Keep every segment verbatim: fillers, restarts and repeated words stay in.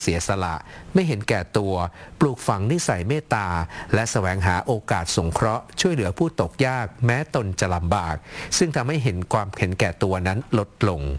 เสียสละไม่เห็นแก่ตัวปลูกฝังนิสัยเมตตาและแสวงหาโอกาสสงเคราะห์ช่วยเหลือผู้ตกยากแม้ตนจะลำบากซึ่งทำให้เห็นความเห็นแก่ตัวนั้นลดลง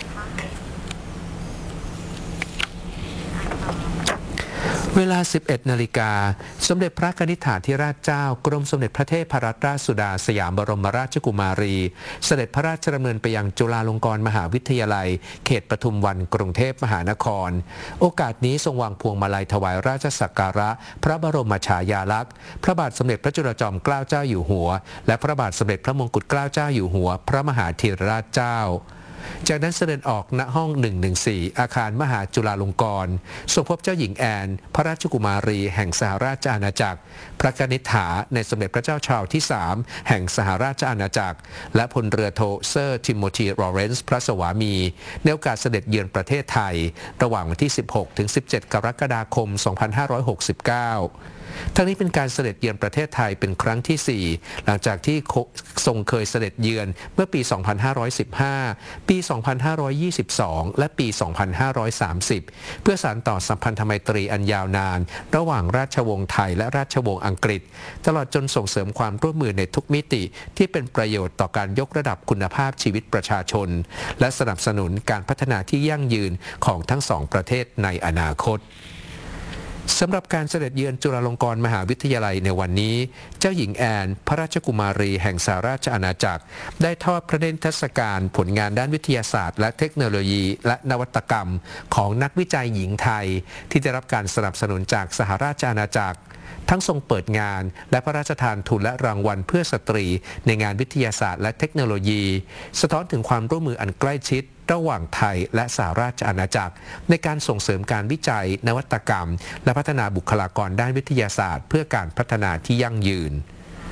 เวลา สิบเอ็ด นาฬิกาสมเด็จพระกนิษฐาธิราชเจ้ากรมสมเด็จพระเทพรัตนราชสุดาสยามบรมราชกุมารีเสด็จพระราชดำเนินไปยังจุฬาลงกรณ์มหาวิทยาลัยเขตปทุมวันกรุงเทพมหานครโอกาสนี้ทรงวางพวงมาลัยถวายราชสักการะพระบรมฉายาลักษณ์พระบาทสมเด็จพระจุลจอมเกล้าเจ้าอยู่หัวและพระบาทสมเด็จพระมงกุฎเกล้าเจ้าอยู่หัวพระมหาธีรราชเจ้าจากนั้นเสด็จออกณห้องหนึ่งหนึ่งสี่อาคารมหาจุฬาลงกรณ์ทรงพบเจ้าหญิงแอนพระราชกุมารีแห่งสหราชอาณาจักรพระกนิษฐาในสมเด็จพระเจ้าชาร์ลส์ที่สามแห่งสหราชอาณาจักรและพลเรือโทเซอร์ทิโมธีลอเรนซ์พระสวามีในโอกาสเสด็จเยือนประเทศไทยระหว่างวันที่สิบหกถึงสิบเจ็ดกรกฎาคมสองพันห้าร้อยหกสิบเก้าทั้งนี้เป็นการเสด็จเยือนประเทศไทยเป็นครั้งที่สี่หลังจากที่ทรงเคยเสด็จเยือนเมื่อปี สองพันห้าร้อยสิบห้า ปี สองพันห้าร้อยยี่สิบสอง และปี สองพันห้าร้อยสามสิบ เพื่อสานต่อสัมพันธไมตรีอันยาวนานระหว่างราชวงศ์ไทยและราชวงศ์อังกฤษตลอดจนส่งเสริมความร่วมมือในทุกมิติที่เป็นประโยชน์ต่อการยกระดับคุณภาพชีวิตประชาชนและสนับสนุนการพัฒนาที่ยั่งยืนของทั้งสองประเทศในอนาคตสำหรับการเสด็จเยือนจุฬาลงกรณ์มหาวิทยาลัยในวันนี้เจ้าหญิงแอนพระราชกุมารีแห่งสหราชอาณาจักรได้ทอดพระเนตรเทศกาลผลงานด้านวิทยาศาสตร์และเทคโนโลยีและนวัตกรรมของนักวิจัยหญิงไทยที่ได้รับการสนับสนุนจากสหราชอาณาจักรทั้งทรงเปิดงานและพระราชทานทุนและรางวัลเพื่อสตรีในงานวิทยาศาสตร์และเทคโนโลยีสะท้อนถึงความร่วมมืออันใกล้ชิดระหว่างไทยและสหราชอาณาจักรในการส่งเสริมการวิจัยนวัตกรรมและพัฒนาบุคลากรด้านวิทยาศาสตร์เพื่อการพัฒนาที่ยั่งยืน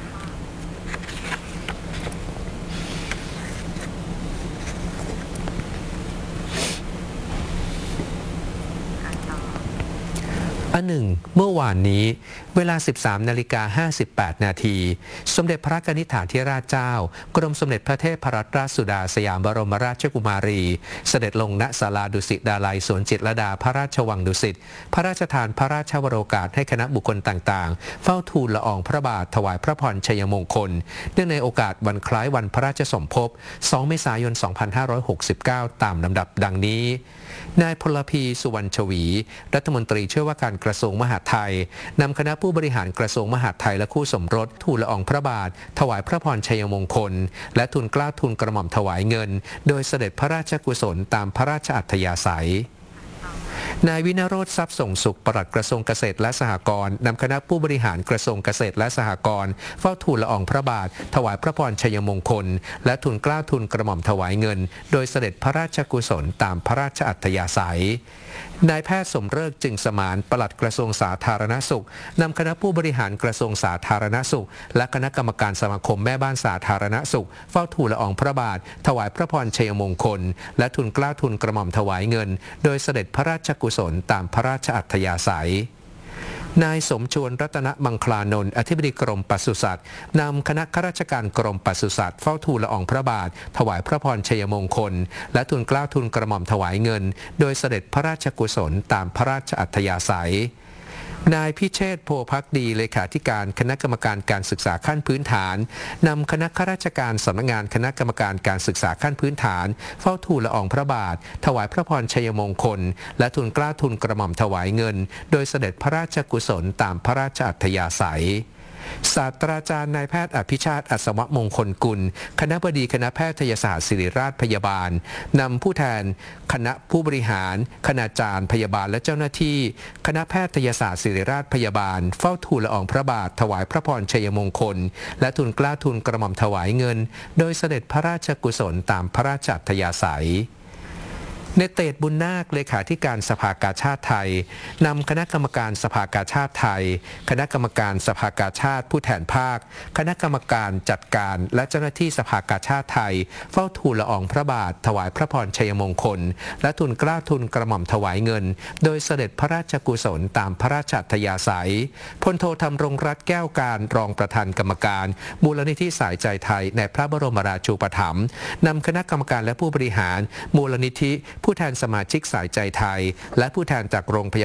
อันหนึ่งเมื่อวานนี้เวลา สิบสามนาฬิกาห้าสิบแปดนาทีสมเด็จพระกนิษฐาธิราชเจ้ากรมสมเด็จพระเทพรัตนราชสุดาสยามบรมราชกุมารีเสด็จลงณศาลาดุสิตดาลัยสวนจิตรลดาพระราชวังดุสิตพระราชทานพระราชวโรกาสให้คณะบุคคลต่างๆเฝ้าทูลละอองพระบาทถวายพระพรชัยมงคลเนื่องในโอกาสวันคล้ายวันพระราชสมภพสองเมษายนสองพันห้าร้อยหกสิบเก้าตามลำดับดังนี้นายพลพีสุวรรณชวีรัฐมนตรีช่วยว่าการกระทรวงมหาดไทยนำคณะผู้บริหารกระทรวงมหาดไทยและคู่สมรสทูลละอองพระบาทถวายพระพรชัยมงคลและทูลเกล้าทูลกระหม่อมถวายเงินโดยเสด็จพระราชกุศลตามพระราชอัธยาศัยนายวินโรจน์ทรัพย์ส่งสุขปลัดกระทรวงเกษตรและสหกรณ์นำคณะผู้บริหารกระทรวงเกษตรและสหกรณ์เฝ้าทูลละอองพระบาทถวายพระพรชัยมงคลและทูลเกล้าทูลกระหม่อมถวายเงินโดยเสด็จพระราชกุศลตามพระราชอัธยาศัยนายแพทย์สมฤกษ์จึงสมานปลัดกระทรวงสาธารณสุขนำคณะผู้บริหารกระทรวงสาธารณสุขและคณะกรรมการสมาคมแม่บ้านสาธารณสุขเฝ้าทูลละอองพระบาทถวายพระพรชัยมงคลและทูลเกล้าทูลกระหม่อมถวายเงินโดยเสด็จพระราชกุศลตามพระราชอัธยาศัยนายสมชวนรัตนมังคลานนท์อธิบดีกรมปศุสัตว์นำคณะข้าราชการกรมปศุสัตว์เฝ้าทูลละอองพระบาทถวายพระพรชัยมงคลและทูลเกล้าทูลกระหม่อมถวายเงินโดยเสด็จพระราชกุศลตามพระราชอัธยาศัยนายพิเชษฐ์โพภักดีเลขาธิการคณะกรรมการการศึกษาขั้นพื้นฐานนำคณะข้าราชการสำนักงานคณะกรรมการการศึกษาขั้นพื้นฐานเฝ้าทูลละอองพระบาทถวายพระพรชัยมงคลและทูลเกล้าทูลกระหม่อมถวายเงินโดยเสด็จพระราชกุศลตามพระราชอัธยาศัยศาสตราจารย์นายแพทย์อภิชาติอัศวมงคลกุลคณบดีคณะแพทยศาสตร์ศิริราชพยาบาลนำผู้แทนคณะผู้บริหารคณาจารย์พยาบาลและเจ้าหน้าที่คณะแพทยศาสตร์ศิริราชพยาบาลเฝ้าทูลละอองพระบาทถวายพระพรชัยมงคลและทูลเกล้าทูลกระหม่อมถวายเงินโดยเสด็จพระราชกุศลตามพระราชอัธยาศัยในเตชบุญนาคเลขาธิการสภากาชาดไทยนำคณะกรรมการสภากาชาดไทยคณะกรรมการสภากาชาดผู้แทนภาคคณะกรรมการจัดการและเจ้าหน้าที่สภากาชาดไทยเฝ้าทูลละอองพระบาทถวายพระพรชัยมงคลและทูลเกล้าทูลกระหม่อมถวายเงินโดยเสด็จพระราชกุศลตามพระราชอัธยาศัยพลโทธำรงรัตน์แก้วการรองประธานกรรมการมูลนิธิสายใจไทยในพระบรมราชูปถัมภ์นำคณะกรรมการและผู้บริหารมูลนิธิผู้แทนสมาชิกสายใจไทยและผู้แทนจากโรงพยาบาล